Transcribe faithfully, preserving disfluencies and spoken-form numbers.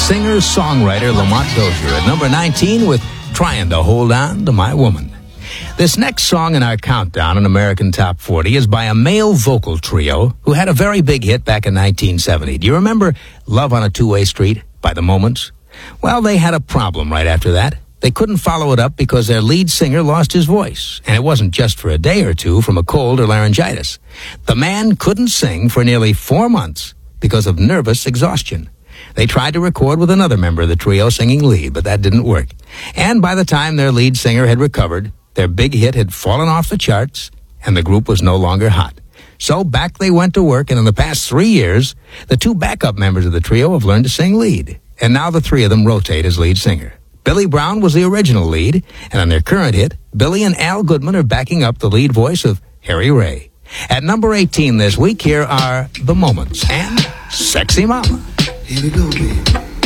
singer-songwriter Lamont Dozier at number nineteen with Trying to Hold On to My Woman. This next song in our countdown in American Top forty is by a male vocal trio who had a very big hit back in nineteen seventy. Do you remember Love on a Two-Way Street by The Moments? Well, they had a problem right after that. They couldn't follow it up because their lead singer lost his voice, and it wasn't just for a day or two from a cold or laryngitis. The man couldn't sing for nearly four months because of nervous exhaustion. They tried to record with another member of the trio singing lead, but that didn't work. And by the time their lead singer had recovered, their big hit had fallen off the charts, and the group was no longer hot. So back they went to work, and in the past three years, the two backup members of the trio have learned to sing lead. And now the three of them rotate as lead singer. Billy Brown was the original lead, and on their current hit, Billy and Al Goodman are backing up the lead voice of Harry Ray. At number eighteen this week, here are The Moments and Sexy Mama. Here we go, baby.